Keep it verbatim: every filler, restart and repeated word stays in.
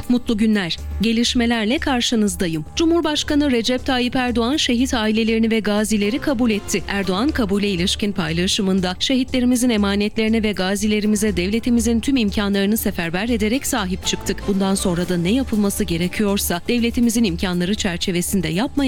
Mutlu günler. Gelişmelerle karşınızdayım. Cumhurbaşkanı Recep Tayyip Erdoğan şehit ailelerini ve gazileri kabul etti. Erdoğan kabule ilişkin paylaşımında şehitlerimizin emanetlerine ve gazilerimize devletimizin tüm imkanlarını seferber ederek sahip çıktık. Bundan sonra da ne yapılması gerekiyorsa devletimizin imkanları çerçevesinde yapmaya